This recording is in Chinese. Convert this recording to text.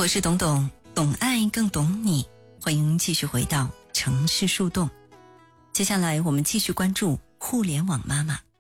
我是董董，懂爱更懂你，欢迎继续回到城市树洞。接下来我们继续关注互联网妈妈。